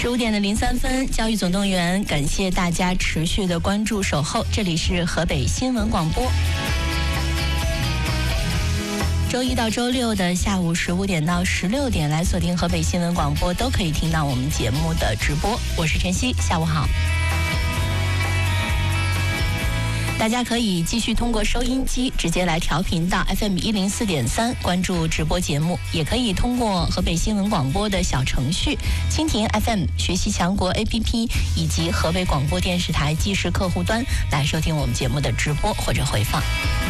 15:03，教育总动员，感谢大家持续的关注守候，这里是河北新闻广播。周一到周六的下午15点到16点来锁定河北新闻广播，都可以听到我们节目的直播。我是晨曦，下午好。大家可以继续通过收音机直接来调频到 FM 104.3关注直播节目，也可以通过河北新闻广播的小程序、蜻蜓 FM、学习强国 APP 以及河北广播电视台即时客户端来收听我们节目的直播或者回放。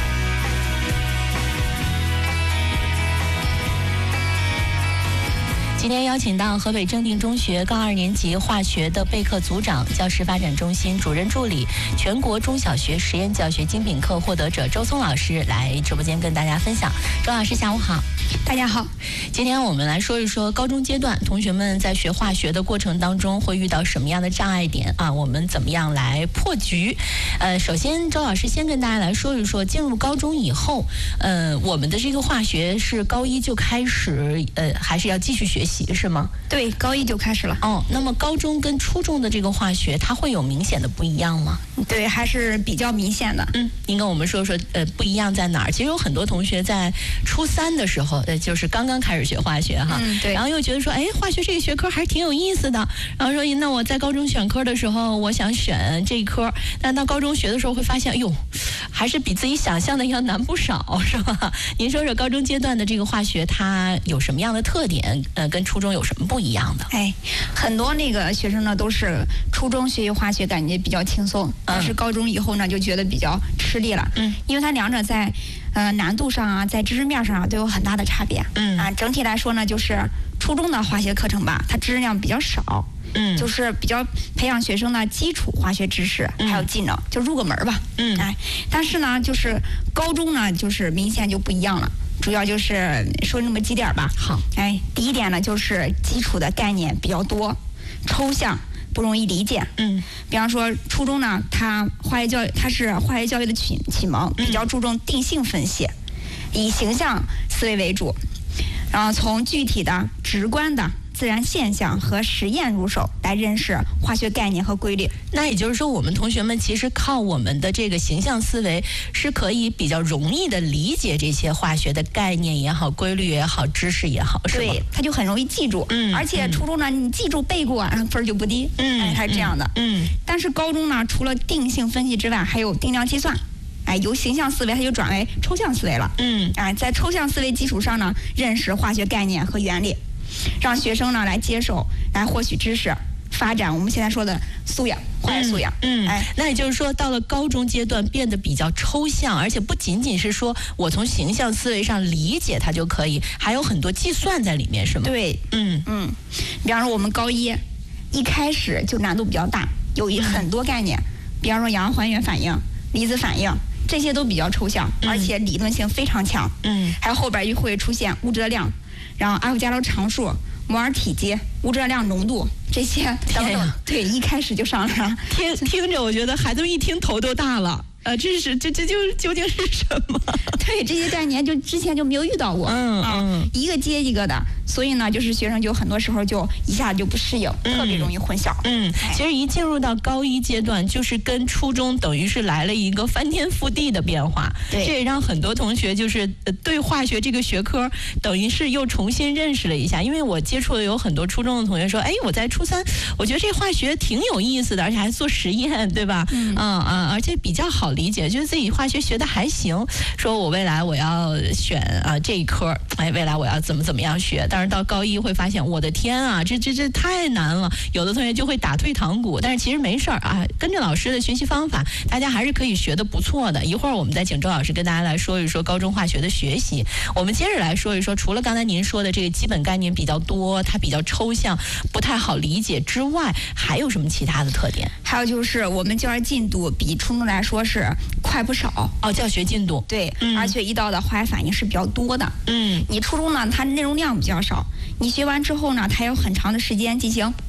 今天邀请到河北正定中学高2年级化学的备课组长、教师发展中心主任助理、全国中小学实验教学精品课获得者周松老师来直播间跟大家分享。周老师下午好。 大家好， 今天我们来说一说高中阶段同学们在学化学的过程当中会遇到什么样的障碍点啊？我们怎么样来破局？首先周老师先跟大家来说一说，进入高中以后，我们的这个化学是高一就开始，还是要继续学习是吗？ 对，高一就开始了。 哦，那么高中跟初中的这个化学，它会有明显的不一样吗？ 对，还是比较明显的。 您跟我们说说，不一样在哪儿？其实有很多同学在初3的时候，就是刚刚开始学化学哈， 对， 然后又觉得说，化学这个学科还是挺有意思的，然后说，那我在高中选科的时候，我想选这一科，但到高中学的时候会发现，还是比自己想象的要难不少，是吧？您说说高中阶段的这个化学，它有什么样的特点？跟初中有什么不一样的？ 很多那个学生呢，都是初中学习化学感觉比较轻松，但是高中以后呢，就觉得比较吃力了。因为它两者在难度上啊，在知识面上啊，都有很大的差别。整体来说呢，就是初中的化学课程吧，它知识量比较少。就是比较培养学生的基础化学知识，还有技能，就入个门吧。但是呢，就是高中呢，就是明显就不一样了。主要就是说那么几点吧。 好。 第一点呢，就是基础的概念比较多，抽象不容易理解。比方说初中呢，它是化学教育的启蒙，比较注重定性分析，以形象思维为主，然后从具体的、直观的自然现象和实验入手来认识化学概念和规律。 那也就是说，我们同学们其实靠我们的这个形象思维，是可以比较容易的理解这些化学的概念也好、规律也好、知识也好，是吧？ 对，它就很容易记住。而且初中呢，你记住背过，分就不低。它是这样的。但是高中呢，除了定性分析之外，还有定量计算。由形象思维它就转为抽象思维了。在抽象思维基础上呢，认识化学概念和原理。让学生呢来接受，来获取知识，发展我们现在说的素养，化学素养。 那也就是说，到了高中阶段变得比较抽象，而且不仅仅是说我从形象思维上理解它就可以，还有很多计算在里面，是吗？ 对，比方说我们高一开始就难度比较大，有很多概念，比方说氧还原反应、离子反应。这些都比较抽象，而且理论性非常强。还有后边又会出现物质的量，然后阿伏加罗常数、摩尔体积、物质的量、浓度这些等等。对，一开始就上来了。 听着，我觉得孩子们一听头都大了。这究竟是什么？ 对，这些概念就之前就没有遇到过。一个接一个的，所以呢，就是学生就很多时候就一下就不适应，特别容易混淆。 其实一进入到高一阶段，就是跟初中等于是来了一个翻天覆地的变化。 对， 这也让很多同学就是对化学这个学科等于是又重新认识了一下。因为我接触的有很多初中的同学说，我在初3，我觉得这化学挺有意思的，而且还做实验，对吧？而且比较好理解，就是自己化学学的还行，说我未来我要选这一科，未来我要怎么样学。但是到高一会发现，我的天啊，这太难了，有的同学就会打退堂鼓。但是其实没事儿跟着老师的学习方法，大家还是可以学得不错的。一会儿我们再请周老师跟大家来说一说高中化学的学习。我们接着来说一说，除了刚才您说的这个基本概念比较多，它比较抽象，不太好理解之外，还有什么其他的特点？ 还有就是我们教学进度比初中来说是快不少。 教学进度。 对，而且遇到的化学反应是比较多的。你初中呢，它内容量比较少，你学完之后呢，它有很长的时间进行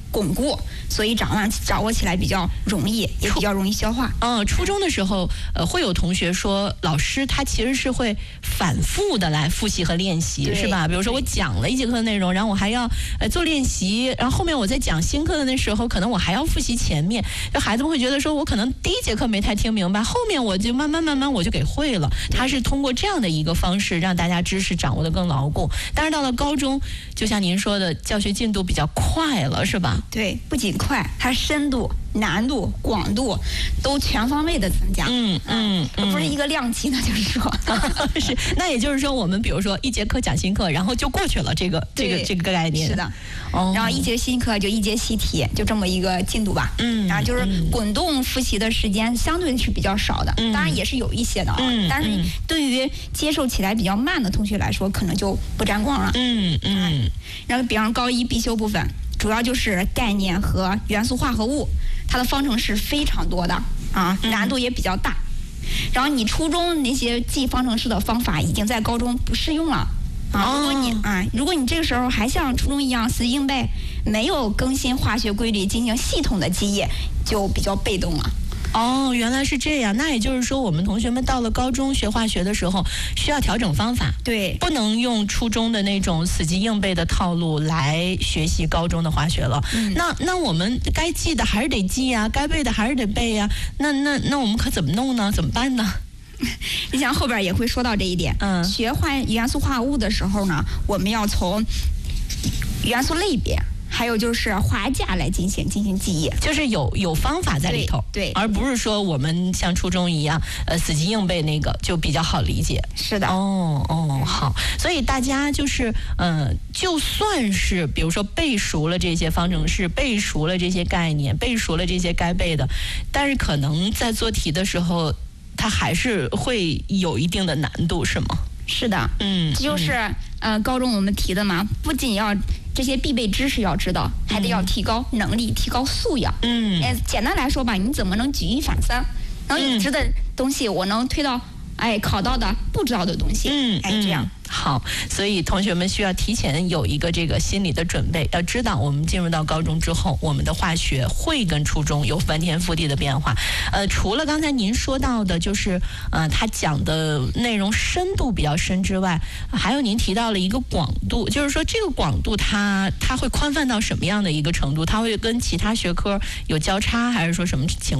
巩固，所以掌握起来比较容易，也比较容易消化。 初中的时候，会有同学说，老师他其实是会反复的来复习和练习，是吧？比如说我讲了一节课的内容，然后我还要做练习，然后后面我在讲新课的那时候，可能我还要复习前面。就孩子们会觉得说，我可能第一节课没太听明白，后面我就慢慢我就给会了。他是通过这样的一个方式，让大家知识掌握得更牢固。但是到了高中，就像您说的，教学进度比较快了，是吧？ 对，不仅快，它深度、难度、广度都全方位的增加。不是一个量级的，就是说， 是。那也就是说，我们比如说一节课讲新课，然后就过去了，这个概念。 是的。然后一节新课就一节习题，就这么一个进度吧。然后就是滚动复习的时间相对是比较少的，当然也是有一些的啊。但是对于接受起来比较慢的同学来说，可能就不沾光了。然后比方高一必修部分，主要就是概念和元素化合物，它的方程式非常多的啊，难度也比较大。然后你初中那些记方程式的方法已经在高中不适用了啊。如果你这个时候还像初中一样死记硬背，没有更新化学规律进行系统的记忆，就比较被动了。 原来是这样。那也就是说，我们同学们到了高中学化学的时候，需要调整方法。 对， 不能用初中的那种死记硬背的套路来学习高中的化学了。那我们该记的还是得记呀，该背的还是得背呀。那我们可怎么弄呢？怎么办呢？ 你想后边也会说到这一点。学元素化合物的时候呢，我们要从元素类别，还有就是化价来进行记忆， 就是有方法在里头， 对， 而不是说我们像初中一样，死记硬背那个就比较好理解。 是的。 好，所以大家就是就算是比如说背熟了这些方程式，背熟了这些概念，背熟了这些该背的，但是可能在做题的时候，它还是会有一定的难度，是吗？ 是的。这就是高中我们提的嘛，不仅要这些必备知识要知道，还得要提高能力，提高素养。简单来说吧，你怎么能举一反三？然后已知的东西我能推到考到的不知道的东西。这样。 好，所以同学们需要提前有一个这个心理的准备，要知道我们进入到高中之后，我们的化学会跟初中有翻天覆地的变化。除了刚才您说到的，就是他讲的内容深度比较深之外，还有您提到了一个广度，就是说这个广度它会宽泛到什么样的一个程度？它会跟其他学科有交叉，还是说什么情况？